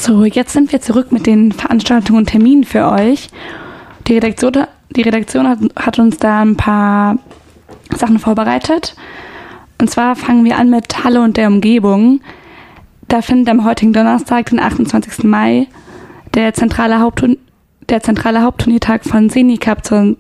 So, jetzt sind wir zurück mit den Veranstaltungen und Terminen für euch. Die Redaktion hat uns da ein paar Sachen vorbereitet. Und zwar fangen wir an mit Halle und der Umgebung. Da findet am heutigen Donnerstag, den 28. Mai, der zentrale Hauptturniertag von Senicup